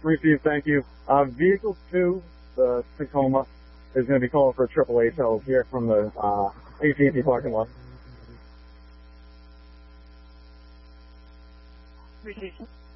Received, thank you. Vehicle 2, the Tacoma, is going to be calling for a AAA tow here from the AT&T parking lot. Received.